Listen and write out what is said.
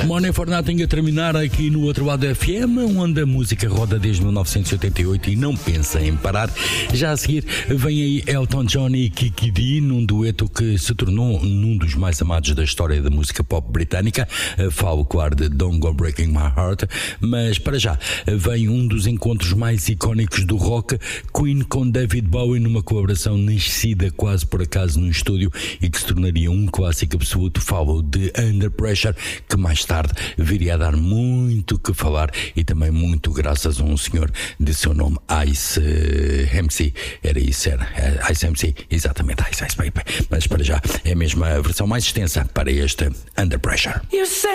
Money for Nothing a terminar aqui no outro lado do FM, onde a música roda desde 1988 e não pensa em parar. Já a seguir vem aí Elton John e Kiki Dee num dueto que se tornou um dos mais amados da história da música pop britânica. Falo, claro, de Don't Go Breaking My Heart, mas para já vem um dos encontros mais icónicos do rock, Queen com David Bowie numa colaboração nascida quase por acaso no estúdio e que se tornaria um clássico absoluto. Falo de Under Pressure, que mais tarde viria a dar muito que falar e também muito graças a um senhor de seu nome, Ice MC. Era isso, era Ice MC, exatamente, Ice Baby. Mas para já é mesmo a versão mais extensa para este Under Pressure.